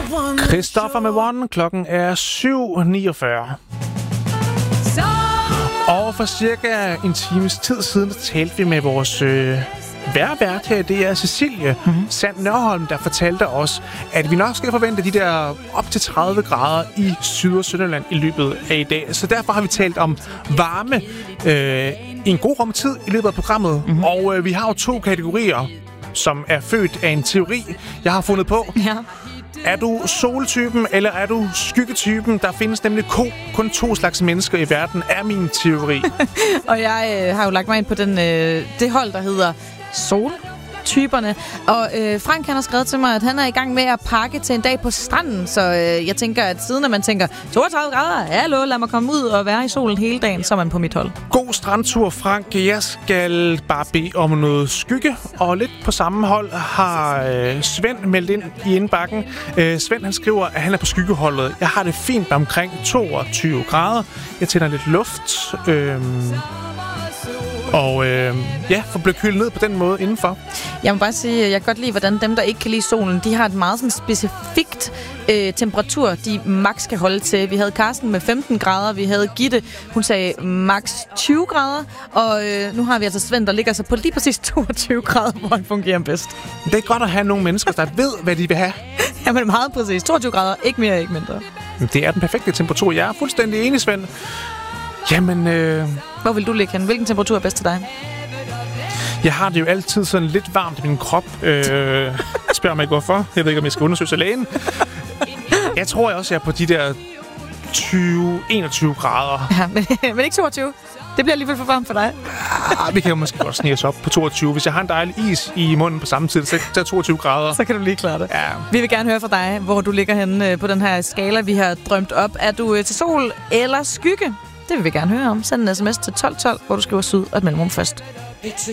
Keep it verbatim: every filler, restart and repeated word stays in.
Christoffer med One. Klokken er syv niogfyrre. Og for cirka en times tid siden, der talte vi med vores øh, værvært her. Det er Cecilie mm-hmm. Sand Nørholm, der fortalte os, at vi nok skal forvente de der op til tredive grader i Syd- og Sønderjylland i løbet af i dag. Så derfor har vi talt om varme øh, i en god rum tid i løbet af programmet. Mm-hmm. Og øh, vi har jo to kategorier, som er født af en teori, jeg har fundet på. Ja. Er du soltypen, eller er du skyggetypen? Der findes nemlig kun to slags mennesker i verden, er min teori. Og jeg øh, har jo lagt mig ind på den, øh, det hold, der hedder soltyperne. Og øh, Frank han har skrevet til mig, at han er i gang med at pakke til en dag på stranden. Så øh, jeg tænker, at siden at man tænker toogtredive grader, hallo, lad mig komme ud og være i solen hele dagen, så er man på mit hold. God strandtur, Frank. Jeg skal bare bede om noget skygge. Og lidt på samme hold har øh, Svend meldt ind i indbakken. Øh, Svend han skriver, at han er på skyggeholdet. Jeg har det fint med omkring toogtyve grader. Jeg tænder lidt luft. Øh, Og øh, ja, for at blive kølet ned på den måde indenfor. Jeg må bare sige, at jeg kan godt lide, hvordan dem, der ikke kan lide solen, de har et meget sådan specifikt øh, temperatur, de max kan holde til. Vi havde Karsten med femten grader, vi havde Gitte, hun sagde max tyve grader, og øh, nu har vi altså Svend, der ligger sig på lige præcis toogtyve grader, hvor han fungerer bedst. Det er godt at have nogle mennesker, der ved, hvad de vil have. Jamen meget præcis. toogtyve grader, ikke mere, ikke mindre. Det er den perfekte temperatur. Jeg er fuldstændig enig, Svend. Jamen, øh... hvor vil du ligge hen? Hvilken temperatur er bedst til dig? Jeg har det jo altid sådan lidt varmt i min krop. Øh, spørger mig ikke hvorfor. Jeg ved ikke, om jeg skal undersøge af lægen. Jeg tror jeg også, jeg er på de der tyve enogtyve grader. Ja, men, men ikke toogtyve. Det bliver alligevel for varmt for dig. Ah, vi kan jo måske godt snige os op på toogtyve. Hvis jeg har en dejlig is i munden på samme tid, så er toogtyve grader. Så kan du lige klare det. Ja. Vi vil gerne høre fra dig, hvor du ligger henne på den her skala, vi har drømt op. Er du til sol eller skygge? Det vil vi gerne høre om. Send en sms til tolv tolv, hvor du skriver syd og et mellemrum først.